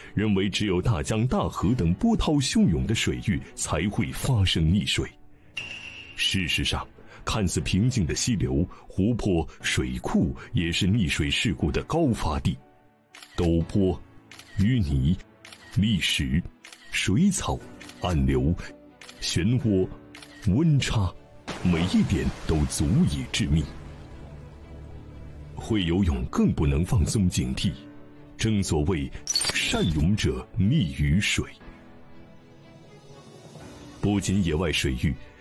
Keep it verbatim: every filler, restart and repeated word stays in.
认为只有大江大河等波涛汹涌的水域才会发生溺水。事实上，看似平静的溪流、湖泊、水库也是溺水事故的高发地。陡坡、淤泥、砾石、水草、暗流、漩涡、温差，每一点都足以致命。会游泳更不能放松警惕，正所谓善泳者溺于水。不仅野外水域，